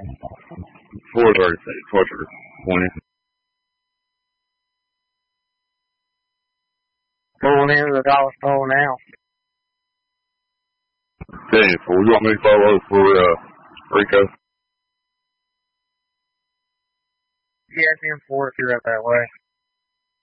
4:30, 4:20. Pulling into the dollar store now. Okay, so you want me to follow for Rico? Yeah, 10-4 if you're up that way.